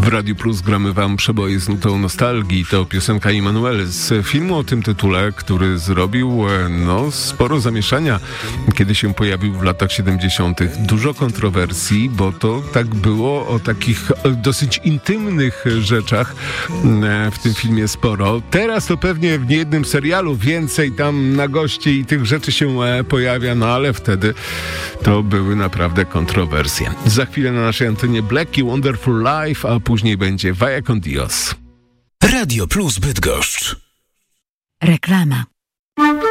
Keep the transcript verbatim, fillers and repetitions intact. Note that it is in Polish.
W Radiu Plus gramy wam przeboje z nutą nostalgii. To piosenka Immanuel z filmu o tym tytule, który zrobił no, sporo zamieszania, kiedy się pojawił w latach siedemdziesiątych. Dużo kontrowersji, bo to tak było o takich dosyć intymnych rzeczach w tym filmie sporo. Teraz to pewnie w niejednym serialu więcej tam na gości i tych rzeczy się pojawia, no ale wtedy to były naprawdę kontrowersje. Za chwilę na naszej antenie Black i Wonderful Life, a później będzie Vaya con Dios. Radio Plus Bydgoszcz. Reklama.